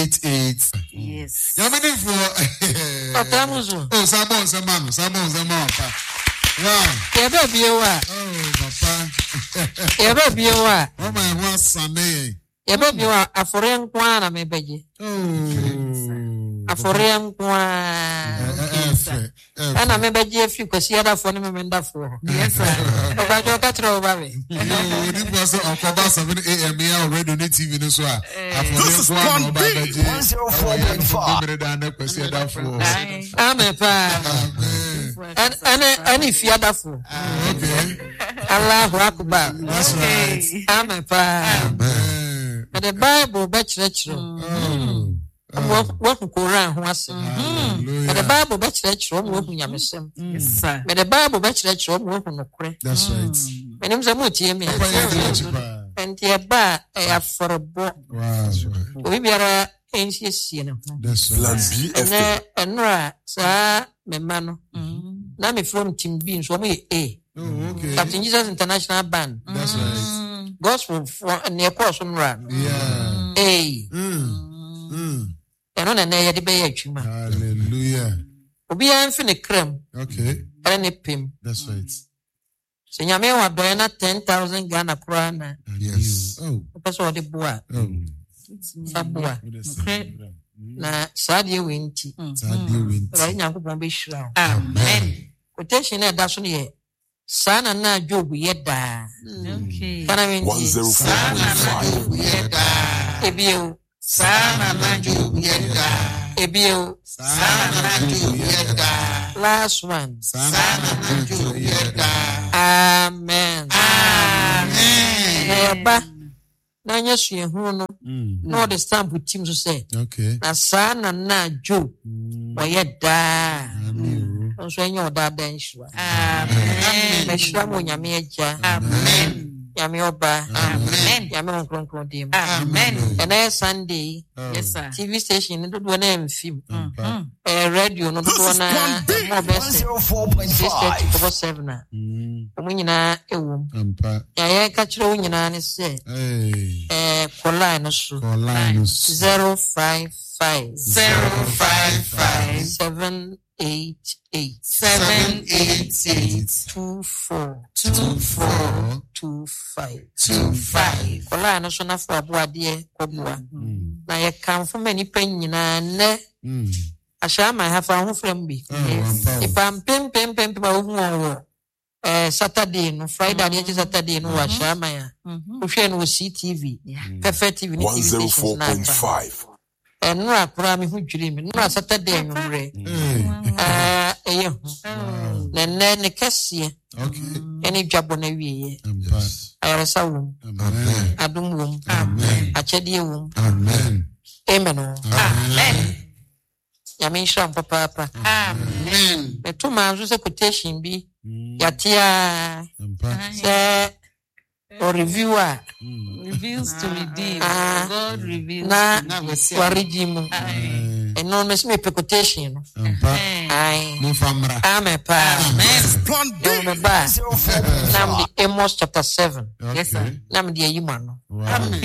88. Yes. You're meaning for Patamuzo. Oh, Sabon. Wow. Ebe biwa. Oh, Papa. Ebe biwa. Oh, my one Sunday. Ebe biwa afore nkwa na mebeje. Afore nkwa. Ana mebeje fi kwesi ada fo ne memenda fo. Yes sir. Obajo ka tro babe. No, this was on October 7 a.m. here already on TV no so. This is Plan B 104.5. Amepa. Ani fi ada fo. Okay. Allahu Akbar. That's right. Amepa. Amen. The Bible be chire. What Quran ho ase. The Bible be chire mo hu nyamesem. Yes sir. The Bible be chire mo hu nokore. That's right. Menim se mo tie me. And ye ba e aforobo. Wow. Obi biara ensiesie ne ho. That's Plan right. B And FM. enra sa me mano. Na me from team B so mo A. Oh, okay. Captain Jesus International Band. That's right. Gospel for near course on run. Yeah. A. Eno na na ye de be atwuma. Hallelujah. Obi an fi ne krem. Okay. Ene pim. That's right. Se nyame wa do na 10,000 Ghana kroana na. Yes. Oh. Person de boa. Sabua. Na sadie wenti. Sadie went. Ra nyankopon be hira. Amen. Quotation na da so ne ye. Sana na Job ye da. Okay. Kana wenti. 104.5. Ye da. Ebio. Sana na Job ye da. Ebio. Sana na Job ye da. Last one. Sana na Job ye da. Amen. Amen. Eba. Na nyesu ye hu no. No the stamp team so say. Okay. Na sana na Job. Oye da. Amen. Onso enye oda da nshwa. Amen. Meshwa mo nyame agya. Amen. Nyame oba. Amen. Nyame nkronkron dim. Amen. Ena Sunday. Yes sir. TV station no do na film. Radio no do na mo best. 104.5. na. Omo nyina ewom. Ampa. Ya ye ka kire wo nyina ne se. Hey. Call line so. Call line 055 055 788 2425. Call line so na for aboade kobua. Na ye kan fo mani pen nyina ne. Ashama hafa ho frem bi. Ipam pem ba hu Saturday no Friday and Saturday no wa shama ya. Uhwe no CTV. Perfect TV ni TV station na. 104.5. Enra kura mi hu dwiri mi. No Saturday nwure. Eyo. Na ne kase. Okay. Eni dwabo na wiye. Ampa. Ayaresa wo. Amen. Adum wo. Amen. Achede wo. Amen. Amen. Amen. Yami sham papa. Amen. Betuma nso se quotation bi. Yatia. Ampa. Se or reviewer. Reveals to redeem. God reveals. Na warijimu. Eno me me quotation. Ampa. Ai. Mufamra. Amepa. Amen. Plan B Nam the Amos chapter 7. Okay. Yes sir. Nam the Yimano. Wow.